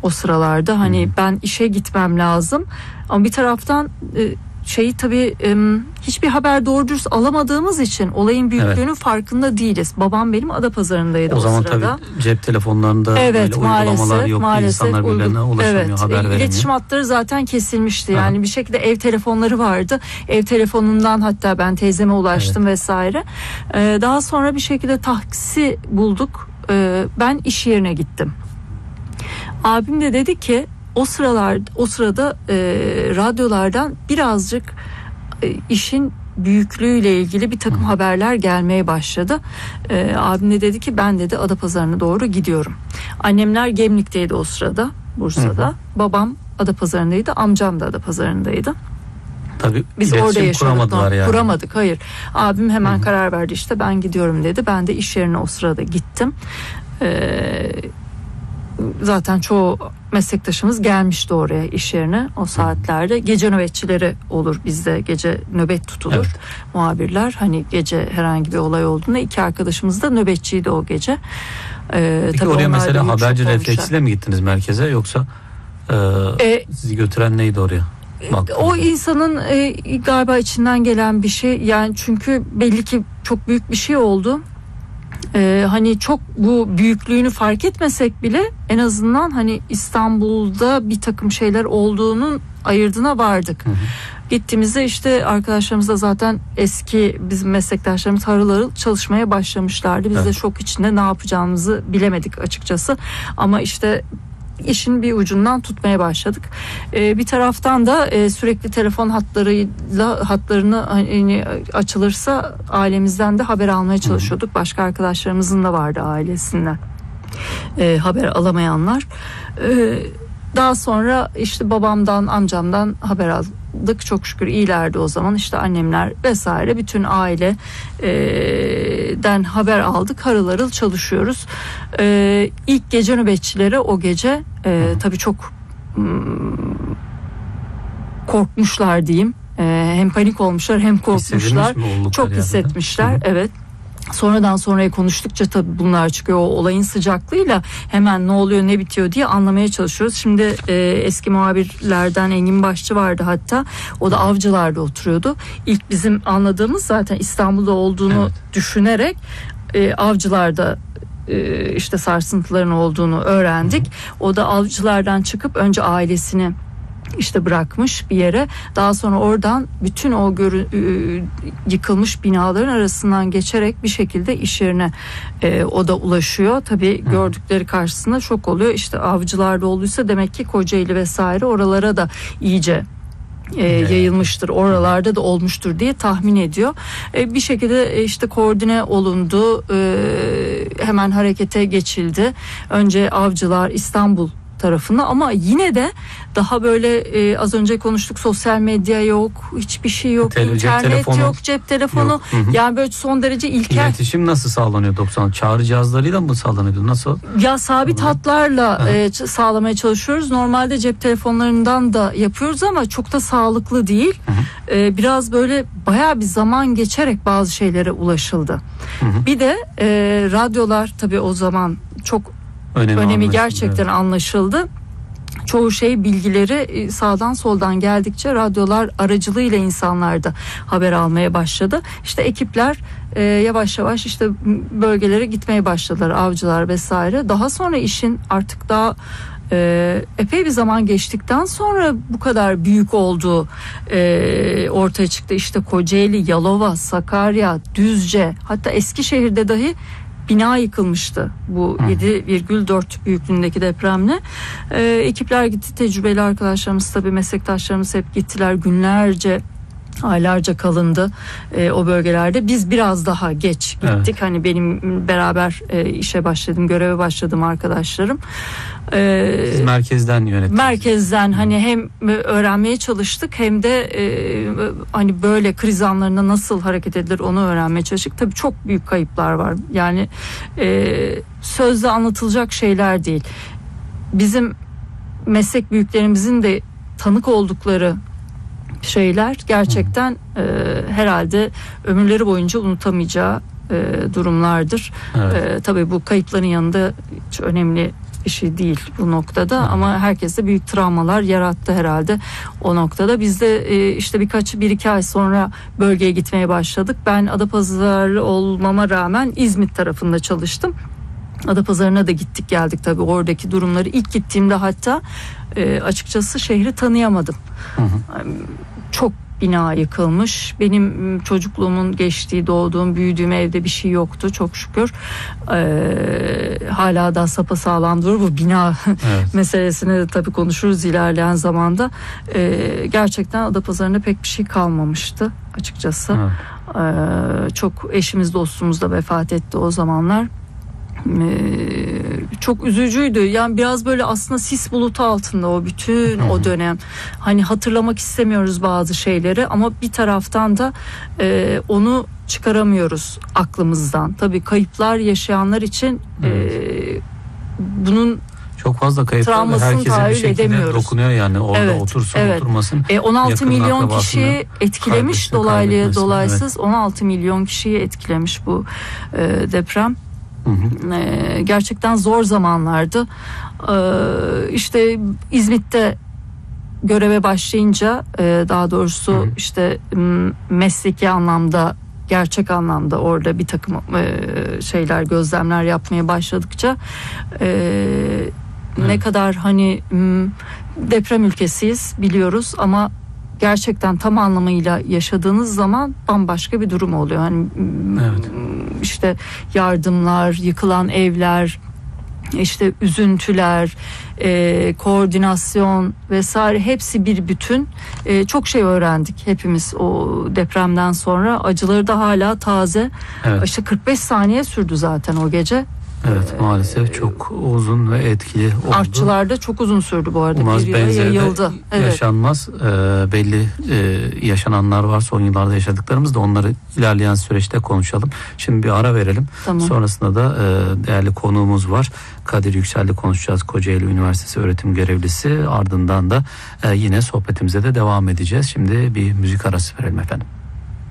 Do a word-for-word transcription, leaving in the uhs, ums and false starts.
o sıralarda. Hani Hı. ben işe gitmem lazım ama bir taraftan e, şeyi tabii e, hiçbir haber doğru dürüst alamadığımız için olayın büyüklüğünün evet. farkında değiliz. Babam benim Adapazarı'ndaydı o, o zaman sırada. Tabii cep telefonlarında evet, böyle uygulamalar maalesef, yok. Maalesef İnsanlar birbirlerine uygun, ulaşamıyor, evet, haber veremiyor. İletişim hatları zaten kesilmişti. Aha. Yani bir şekilde ev telefonları vardı. Ev telefonundan hatta ben teyzeme ulaştım evet. vesaire. Ee, daha sonra bir şekilde taksi bulduk. Ee, ben iş yerine gittim. Abim de dedi ki o sıralar o sırada e, radyolardan birazcık e, işin büyüklüğüyle ilgili bir takım Hı. haberler gelmeye başladı. E, abim de dedi ki ben dedi Adapazarı'na doğru gidiyorum. Annemler Gemlik'teydi o sırada, Bursa'da. Hı. Babam Adapazarı'ndaydı, amcam da Adapazarı'ndaydı. Tabii biz orada yaşadık. Kuramadılar yani. Kuramadık, hayır. Abim hemen Hı. karar verdi, işte ben gidiyorum dedi. Ben de iş yerine o sırada gittim. Eee Zaten çoğu meslektaşımız gelmişti oraya iş yerine o saatlerde. Gece nöbetçileri olur bizde, gece nöbet tutulur. Evet. Muhabirler hani gece herhangi bir olay olduğunda iki arkadaşımız da nöbetçiydi o gece. Ee, Peki oraya mesela haberci refleksiyle mi gittiniz merkeze, yoksa e, e, sizi götüren neydi oraya? Baktınız o mı? insanın e, galiba içinden gelen bir şey yani, çünkü belli ki çok büyük bir şey oldu. Ee, hani çok bu büyüklüğünü fark etmesek bile en azından hani İstanbul'da bir takım şeyler olduğunun ayırdına vardık. Hı hı. Gittiğimizde işte arkadaşlarımız da zaten eski bizim meslektaşlarımız harıl harıl çalışmaya başlamışlardı. Biz evet. de şok içinde ne yapacağımızı bilemedik açıkçası. Ama işte işin bir ucundan tutmaya başladık. Ee, bir taraftan da e, sürekli telefon hatlarıyla hatlarını hani, açılırsa ailemizden de haber almaya çalışıyorduk. Başka arkadaşlarımızın da vardı ailesinden e, haber alamayanlar. E, daha sonra işte babamdan, amcamdan haber aldık. Çok şükür iyilerdi o zaman. İşte annemler vesaire bütün aileden haber aldık. Harıl harıl çalışıyoruz. Ee, ilk gece nöbetçileri o gece e, tabii çok hmm, korkmuşlar diyeyim. E, hem panik olmuşlar hem korkmuşlar. Çok hissetmişler. Yani? Evet. Sonradan sonraya konuştukça tabii bunlar çıkıyor. O olayın sıcaklığıyla hemen ne oluyor ne bitiyor diye anlamaya çalışıyoruz. Şimdi e, eski muhabirlerden Engin Başçı vardı hatta. O da Avcılar'da oturuyordu. İlk bizim anladığımız zaten İstanbul'da olduğunu evet. düşünerek e, Avcılar'da e, işte sarsıntıların olduğunu öğrendik. Hı hı. O da Avcılar'dan çıkıp önce ailesini işte bırakmış bir yere. Daha sonra oradan bütün o görü, yıkılmış binaların arasından geçerek bir şekilde iş yerine e, o da ulaşıyor. Tabii Hı. gördükleri karşısında şok oluyor. İşte Avcılar'da olduysa demek ki Kocaeli vesaire oralara da iyice E, yayılmıştır, oralarda da olmuştur diye tahmin ediyor. E, bir şekilde e, işte koordine olundu, e, hemen harekete geçildi. Önce Avcılar, İstanbul tarafına, ama yine de daha böyle e, az önce konuştuk, sosyal medya yok, hiçbir şey yok, Tele, internet cep telefonu, yok, cep telefonu yok. Yani böyle son derece ilkel. İletişim nasıl sağlanıyor doksan? Çağrı cihazlarıyla mı sağlanıyor? Nasıl? Ya sabit hatlarla e, sağlamaya çalışıyoruz. Normalde cep telefonlarından da yapıyoruz ama çok da sağlıklı değil. E, biraz böyle bayağı bir zaman geçerek bazı şeylere ulaşıldı. Hı hı. Bir de e, radyolar tabii o zaman çok Önemi, önemi gerçekten evet. anlaşıldı. Çoğu şey, bilgileri sağdan soldan geldikçe radyolar aracılığıyla insanlar da haber almaya başladı. İşte ekipler e, yavaş yavaş işte bölgelere gitmeye başladılar, Avcılar vesaire. Daha sonra işin artık daha e, epey bir zaman geçtikten sonra bu kadar büyük olduğu e, ortaya çıktı. İşte Kocaeli, Yalova, Sakarya, Düzce, hatta Eskişehir'de dahi bina yıkılmıştı bu Hı. yedi virgül dört büyüklüğündeki depremle. Ee, ekipler gitti, tecrübeli arkadaşlarımız, tabii meslektaşlarımız hep gittiler, günlerce, aylarca kalındı e, o bölgelerde. Biz biraz daha geç gittik. Evet. Hani benim beraber e, işe başladım, göreve başladım arkadaşlarım. E, Siz merkezden yönettiniz. Merkezden hani hem öğrenmeye çalıştık hem de e, hani böyle kriz anlarında nasıl hareket edilir onu öğrenmeye çalıştık. Tabii çok büyük kayıplar var. Yani e, sözle anlatılacak şeyler değil. Bizim meslek büyüklerimizin de tanık oldukları şeyler gerçekten e, herhalde ömürleri boyunca unutamayacağı e, durumlardır. Evet. E, tabii bu kayıpların yanında hiç önemli bir şey değil bu noktada. Hı. Ama herkeste büyük travmalar yarattı herhalde o noktada. Biz de e, işte birkaç bir iki ay sonra bölgeye gitmeye başladık. Ben Adapazarı olmama rağmen İzmit tarafında çalıştım. Adapazarı'na da gittik geldik tabii, oradaki durumları. İlk gittiğimde hatta e, açıkçası şehri tanıyamadım. Hı hı. Çok bina yıkılmış. Benim çocukluğumun geçtiği, doğduğum, büyüdüğüm evde bir şey yoktu çok şükür. Ee, hala da sapasağlam durur. Bu bina evet. meselesini de tabii konuşuruz ilerleyen zamanda. Ee, gerçekten Adapazarı'nda pek bir şey kalmamıştı açıkçası. Evet. Ee, çok eşimiz dostumuz da vefat etti o zamanlar. Ee, çok üzücüydü. Yani biraz böyle aslında sis bulutu altında o bütün o dönem. Hani hatırlamak istemiyoruz bazı şeyleri ama bir taraftan da e, onu çıkaramıyoruz aklımızdan. Tabii kayıplar yaşayanlar için e, bunun çok fazla kayıp var. Herkese bir şekilde dokunuyor yani orada evet, otursun evet. oturmasın. E, on altı milyon kişiyi etkilemiş dolaylı dolaysız evet. on altı milyon kişiyi etkilemiş bu e, deprem. Hı hı. Ee, gerçekten zor zamanlardı. Ee, işte İzmit'te göreve başlayınca e, daha doğrusu hı hı. işte mesleki anlamda, gerçek anlamda orada bir takım e, şeyler, gözlemler yapmaya başladıkça e, ne kadar hani m, deprem ülkesiyiz biliyoruz ama gerçekten tam anlamıyla yaşadığınız zaman bambaşka bir durum oluyor. Hani evet. işte yardımlar, yıkılan evler, işte üzüntüler, e, koordinasyon vesaire hepsi bir bütün. E, çok şey öğrendik hepimiz o depremden sonra. Acıları da hala taze. Evet. İşte kırk beş saniye sürdü zaten o gece. Evet, maalesef çok uzun ve etkili oldu. Artçılarda çok uzun sürdü bu arada. Umarız bir yıla yayıldı. Evet. Yaşanmaz. Ee, belli e, yaşananlar var. Son yıllarda yaşadıklarımız da, onları ilerleyen süreçte konuşalım. Şimdi bir ara verelim. Tamam. Sonrasında da e, değerli konuğumuz var. Kadir Yüksel'le konuşacağız. Kocaeli Üniversitesi öğretim görevlisi. Ardından da e, yine sohbetimize de devam edeceğiz. Şimdi bir müzik arası verelim efendim.